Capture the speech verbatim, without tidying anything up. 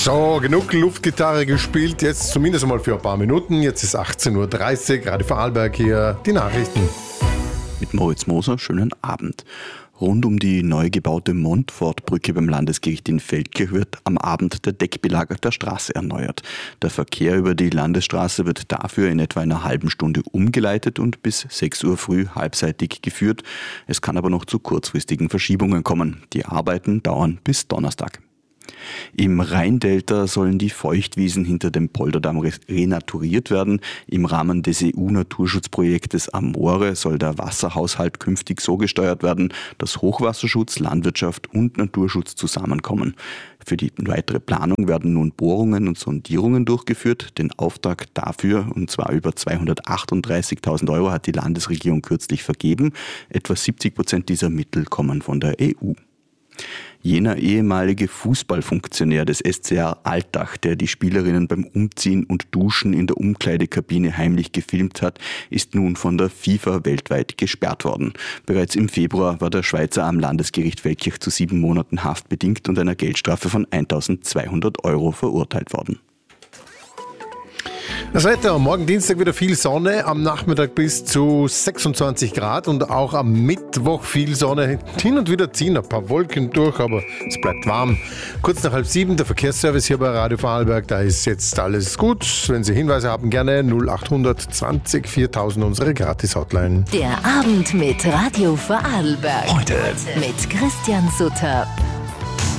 So, genug Luftgitarre gespielt, jetzt zumindest einmal für ein paar Minuten. Jetzt ist achtzehn Uhr dreißig, gerade Vorarlberg hier, die Nachrichten. Mit Moritz Moser, schönen Abend. Rund um die neu gebaute Montfortbrücke beim Landesgericht in Feldkirch wird am Abend der Deckbelag der Straße erneuert. Der Verkehr über die Landesstraße wird dafür in etwa einer halben Stunde umgeleitet und bis sechs Uhr früh halbseitig geführt. Es kann aber noch zu kurzfristigen Verschiebungen kommen. Die Arbeiten dauern bis Donnerstag. Im Rheindelta sollen die Feuchtwiesen hinter dem Polderdamm renaturiert werden. Im Rahmen des E U-Naturschutzprojektes Amore soll der Wasserhaushalt künftig so gesteuert werden, dass Hochwasserschutz, Landwirtschaft und Naturschutz zusammenkommen. Für die weitere Planung werden nun Bohrungen und Sondierungen durchgeführt. Den Auftrag dafür, und zwar über zweihundertachtunddreißigtausend Euro, hat die Landesregierung kürzlich vergeben. Etwa siebzig Prozent dieser Mittel kommen von der E U. Jener ehemalige Fußballfunktionär des S C R Altach, der die Spielerinnen beim Umziehen und Duschen in der Umkleidekabine heimlich gefilmt hat, ist nun von der FIFA weltweit gesperrt worden. Bereits im Februar war der Schweizer am Landesgericht Feldkirch zu sieben Monaten Haft bedingt und einer Geldstrafe von eintausendzweihundert Euro verurteilt worden. Das Wetter, morgen Dienstag wieder viel Sonne, am Nachmittag bis zu sechsundzwanzig Grad und auch am Mittwoch viel Sonne. Hin und wieder ziehen ein paar Wolken durch, aber es bleibt warm. Kurz nach halb sieben, der Verkehrsservice hier bei Radio Vorarlberg, da ist jetzt alles gut. Wenn Sie Hinweise haben, gerne null achthundert zwanzig viertausend, unsere Gratis-Hotline. Der Abend mit Radio Vorarlberg. Heute mit Christian Sutter.